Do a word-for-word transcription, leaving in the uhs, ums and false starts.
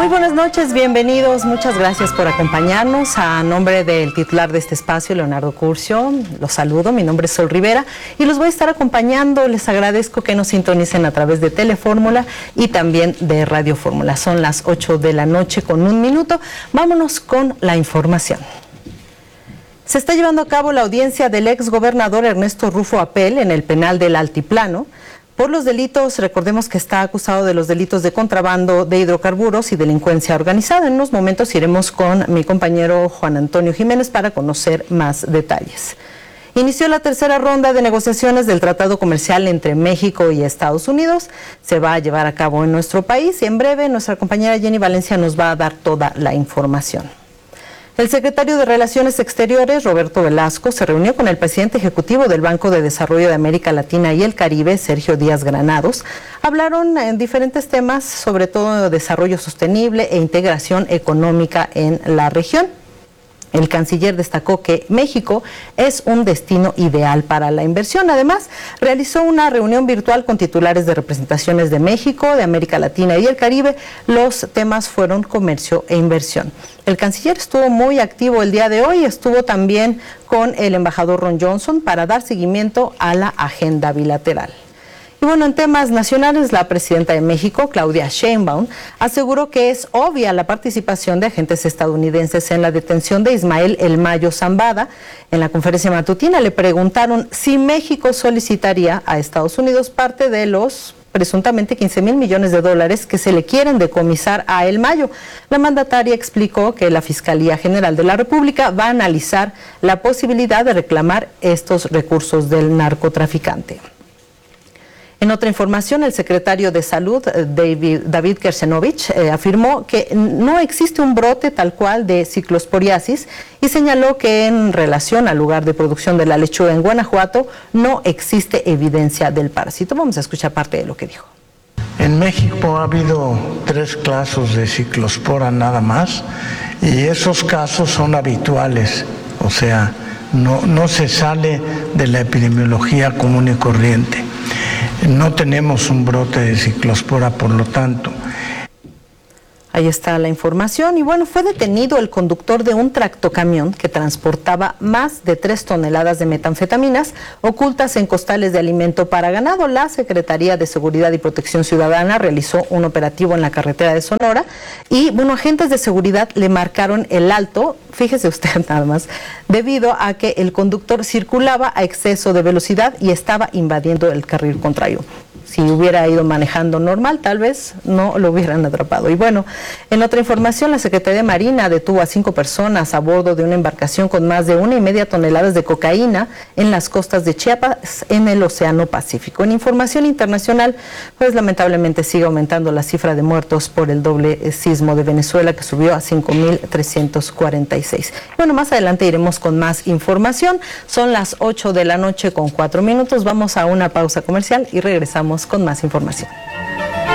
Muy buenas noches, bienvenidos, muchas gracias por acompañarnos. A nombre del titular de este espacio, Leonardo Curcio, los saludo, mi nombre es Sol Rivera y los voy a estar acompañando. Les agradezco que nos sintonicen a través de Telefórmula y también de Radio Fórmula. Son las ocho de la noche con un minuto. Vámonos con la información. Se está llevando a cabo la audiencia del ex gobernador Ernesto Rufo Apel en el penal del Altiplano. Por los delitos, recordemos que está acusado de los delitos de contrabando de hidrocarburos y delincuencia organizada. En unos momentos iremos con mi compañero Juan Antonio Jiménez para conocer más detalles. Inició la tercera ronda de negociaciones del Tratado Comercial entre México y Estados Unidos. Se va a llevar a cabo en nuestro país y en breve nuestra compañera Jenny Valencia nos va a dar toda la información. El secretario de Relaciones Exteriores, Roberto Velasco, se reunió con el presidente ejecutivo del Banco de Desarrollo de América Latina y el Caribe, Sergio Díaz Granados. Hablaron en diferentes temas, sobre todo desarrollo sostenible e integración económica en la región. El canciller destacó que México es un destino ideal para la inversión. Además, realizó una reunión virtual con titulares de representaciones de México, de América Latina y el Caribe. Los temas fueron comercio e inversión. El canciller estuvo muy activo el día de hoy, estuvo también con el embajador Ron Johnson para dar seguimiento a la agenda bilateral. Y bueno, en temas nacionales, la presidenta de México, Claudia Sheinbaum, aseguró que es obvia la participación de agentes estadounidenses en la detención de Ismael El Mayo Zambada. En la conferencia matutina le preguntaron si México solicitaría a Estados Unidos parte de los presuntamente quince mil millones de dólares que se le quieren decomisar a El Mayo. La mandataria explicó que la Fiscalía General de la República va a analizar la posibilidad de reclamar estos recursos del narcotraficante. En otra información, el secretario de Salud, David, David Kersenovich, eh, afirmó que no existe un brote tal cual de ciclosporiasis y señaló que en relación al lugar de producción de la lechuga en Guanajuato no existe evidencia del parásito. Vamos a escuchar parte de lo que dijo. En México ha habido tres casos de ciclospora nada más y esos casos son habituales, o sea, no, no se sale de la epidemiología común y corriente. No tenemos un brote de ciclospora, por lo tanto. Ahí está la información. Y bueno, fue detenido el conductor de un tractocamión que transportaba más de tres toneladas de metanfetaminas ocultas en costales de alimento para ganado. La Secretaría de Seguridad y Protección Ciudadana realizó un operativo en la carretera de Sonora y, bueno, agentes de seguridad le marcaron el alto, fíjese usted nada más, debido a que el conductor circulaba a exceso de velocidad y estaba invadiendo el carril contrario. Si hubiera ido manejando normal, tal vez no lo hubieran atrapado. Y bueno, en otra información, la Secretaría de Marina detuvo a cinco personas a bordo de una embarcación con más de una y media toneladas de cocaína en las costas de Chiapas, en el Océano Pacífico. En información internacional, pues lamentablemente sigue aumentando la cifra de muertos por el doble sismo de Venezuela, que subió a cinco mil trescientos cuarenta y seis. Bueno, más adelante iremos con más información. Son las ocho de la noche con cuatro minutos. Vamos a una pausa comercial y regresamos con más información.